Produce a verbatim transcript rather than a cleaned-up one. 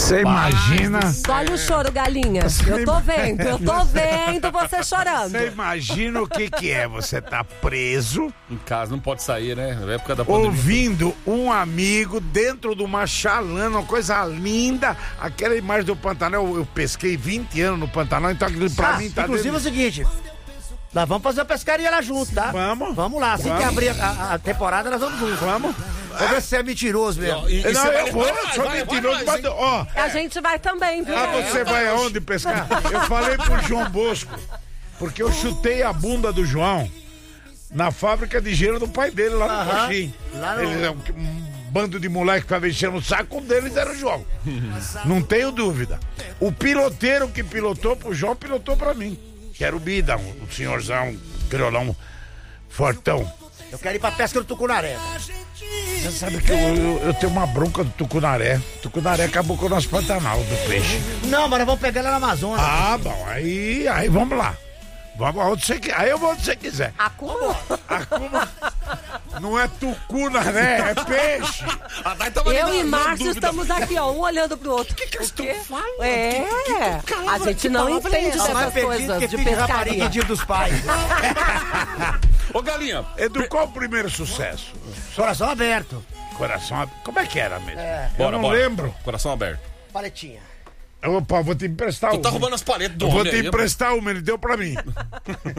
Você imagina... Olha o choro, galinha. Eu tô vendo, eu tô vendo você chorando. Você imagina o que que é? Você tá preso... Em casa, não pode sair, né? Na época da pandemia. Ouvindo um amigo dentro de uma chalana, uma coisa linda. Aquela imagem do Pantanal, eu, eu pesquei vinte anos no Pantanal, então aquilo pra Ah, mim tá inclusive dentro... é o seguinte... Nós vamos fazer a pescaria lá junto, tá? Vamos. Vamos lá, assim Vamos. que abrir a, a temporada, nós vamos junto. Vamos. Vamos ver se você é mentiroso mesmo. E- e Não, você eu vai- vou, vai, eu sou vai, mentiroso, vai, mas, vai, ó... A gente vai também, viu? Ah, você vai aonde pescar? Eu falei pro João Bosco, porque eu chutei a bunda do João na fábrica de gelo do pai dele, lá no Aham. Coxim. Lá no- Ele é um, um bando de moleque que tava enchendo o saco, um deles era o João. Não tenho dúvida. O piloteiro que pilotou pro João, pilotou pra mim. Que era o Bida, um, um senhorzão, criolão, fortão. Eu quero ir pra pesca do Tucunaré. Você sabe que eu, eu, eu tenho uma bronca do tucunaré. Tucunaré acabou com o nosso Pantanal do peixe. Não, mas nós vamos pegar ela na Amazônia. Ah, bom, aí, aí vamos lá. Vamos aonde você quiser. Aí eu vou onde você quiser. Acuma. Acuma. Não é tucunaré, é peixe. Ah, vai tomar Eu na- e na Márcio dúvida. estamos aqui, ó, um olhando pro outro. O que, que eles estão falando? É, a gente não entende Tá mais dessas perdido coisas que de filho de rapariga pescaria. e dia dos pais. Ô, Galinha, Edu, qual o primeiro sucesso? Coração aberto. Coração aberto. Como é que era mesmo? É. Eu bora, não bora. lembro. Coração aberto. Paletinha. Opa, vou te emprestar Tu uma. tá roubando as paletas do Eu vou homem te aí, emprestar uma, ele deu pra mim.